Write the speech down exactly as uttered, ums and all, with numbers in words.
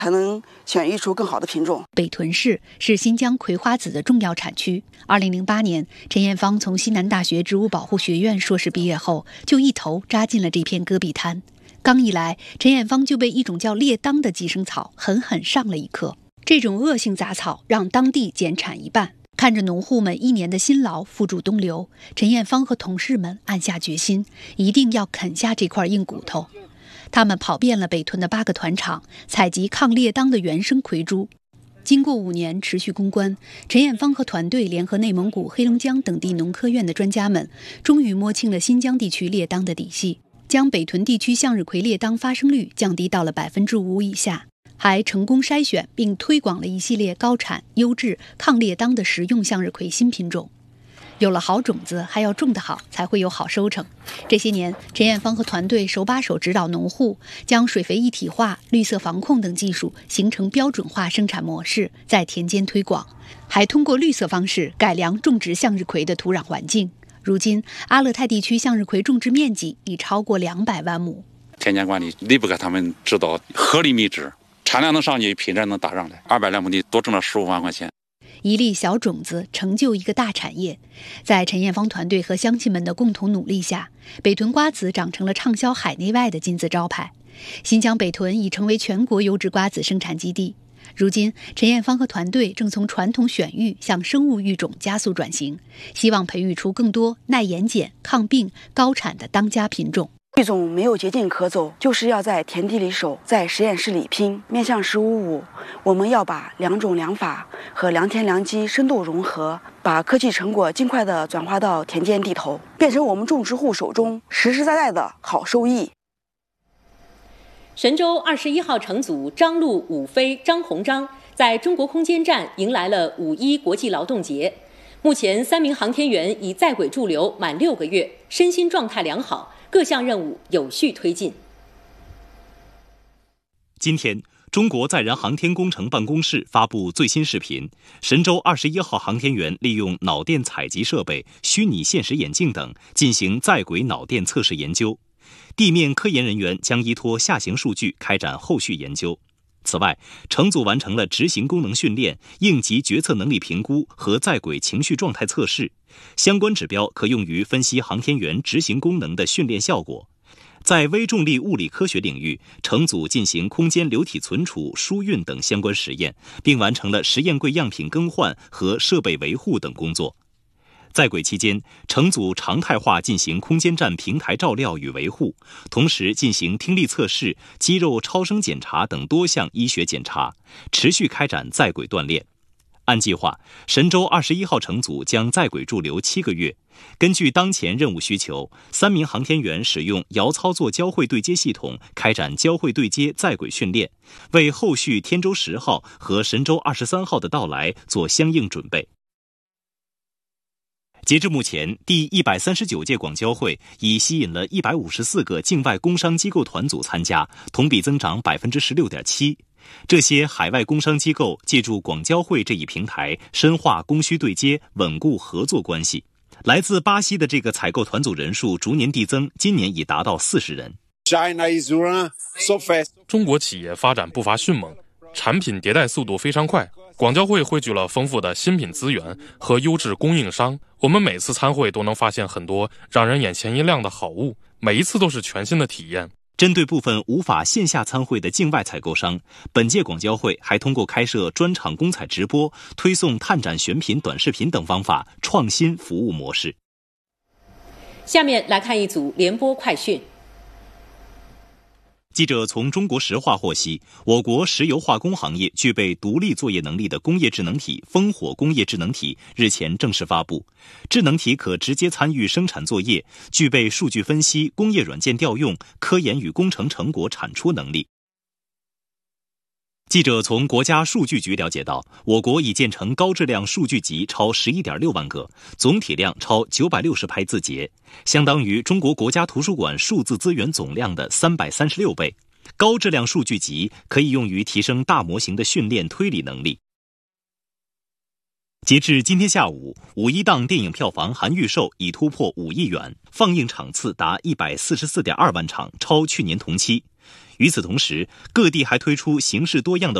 才能选育出更好的品种。 北屯市是新疆葵花籽的重要产区。二零零八年，陈艳芳从西南大学植物保护学院硕士毕业后，就一头扎进了这片戈壁滩。刚一来，陈艳芳就被一种叫列当的寄生草狠狠上了一课。这种恶性杂草让当地减产一半。看着农户们一年的辛劳付诸东流，陈艳芳和同事们暗下决心，一定要啃下这块硬骨头。他们跑遍了北屯的八个团场，采集抗列当的原生葵株。经过五年持续攻关，陈艳芳和团队联合内蒙古、黑龙江等地农科院的专家们，终于摸清了新疆地区列当的底细，将北屯地区向日葵列当发生率降低到了百分之五以下，还成功筛选并推广了一系列高产、优质、抗列当的食用向日葵新品种。有了好种子，还要种得好，才会有好收成。这些年，陈艳芳和团队手把手指导农户，将水肥一体化、绿色防控等技术形成标准化生产模式，在田间推广，还通过绿色方式改良种植向日葵的土壤环境。如今，阿勒泰地区向日葵种植面积已超过两百万亩。 田间管理离不开他们指导，合理密植，产量能上去，品质能打上来。二百来亩地多挣了十五万块钱。 一粒小种子成就一个大产业，在陈艳芳团队和乡亲们的共同努力下，北屯瓜子长成了畅销海内外的金字招牌。新疆北屯已成为全国优质瓜子生产基地。如今，陈艳芳和团队正从传统选育向生物育种加速转型，希望培育出更多耐盐碱、抗病、高产的当家品种。 育种没有捷径可走，就是要在田地里守，在实验室里拼。面向十五五，我们要把良种良法和良田良机深度融合，把科技成果尽快地转化到田间地头，变成我们种植户手中实实在在的好收益。 神舟二十一号乘组张陆、武飞、张鸿章在中国空间站迎来了五一国际劳动节。目前，三名航天员已在轨驻留满六个月，身心状态良好。各项任务有序推进。 今天，中国载人航天工程办公室发布最新视频，神舟二十一号航天员利用脑电采集设备、虚拟现实眼镜等进行在轨脑电测试研究，地面科研人员将依托下行数据开展后续研究。此外，乘组完成了执行功能训练、应急决策能力评估和在轨情绪状态测试，相关指标可用于分析航天员执行功能的训练效果。在微重力物理科学领域，乘组进行空间流体存储、输运等相关实验，并完成了实验柜样品更换和设备维护等工作。在轨期间，乘组常态化进行空间站平台照料与维护，同时进行听力测试、肌肉超声检查等多项医学检查，持续开展在轨锻炼。按计划，神舟二十一号乘组将在轨驻留七个月。根据当前任务需求，三名航天员使用遥操作交会对接系统开展交会对接在轨训练，为后续天舟十号和神舟二十三号的到来做相应准备。截至目前，第一百三十九届广交会已吸引了一百五十四个境外工商机构团组参加，同比增长 百分之十六点七。这些海外工商机构借助广交会这一平台，深化供需对接，稳固合作关系。来自巴西的这个采购团组人数逐年递增，今年已达到四十人。 中国企业发展步伐迅猛，产品迭代速度非常快。广交会汇聚了丰富的新品资源和优质供应商，我们每次参会都能发现很多让人眼前一亮的好物，每一次都是全新的体验。 针对部分无法线下参会的境外采购商，本届广交会还通过开设专场公采直播、推送探展选品短视频等方法，创新服务模式。 下面来看一组联播快讯。 记者从中国石化获悉，我国石油化工行业具备独立作业能力的工业智能体烽火工业智能体日前正式发布。智能体可直接参与生产作业，具备数据分析、工业软件调用、科研与工程成果产出能力。记者从国家数据局了解到，我国已建成高质量数据集超 十一点六万个，总体量超九百六十拍字节，相当于中国国家图书馆数字资源总量的三百三十六倍。高质量数据集可以用于提升大模型的训练推理能力。截至今天下午，五一档电影票房含预售已突破五亿元，放映场次达一百四十四点二万场，超去年同期。 与此同时，各地还推出形式多样的